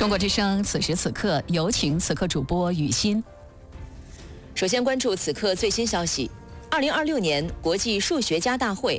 中国之声此时此刻，有请此刻主播雨欣。 首先关注此刻最新消息：2026年国际数学家大会